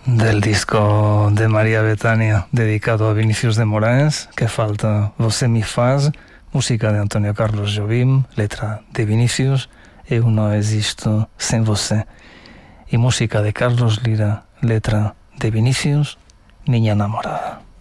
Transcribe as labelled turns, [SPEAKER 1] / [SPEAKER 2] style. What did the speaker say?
[SPEAKER 1] Del disco de María Bethânia dedicado a Vinícius de Moraes, que falta Você Me Faz, música de António Carlos Jobim, letra de Vinícius, Eu Não Existo Sem Você, e música de Carlos Lira, letra de Vinícius, Minha Namorada.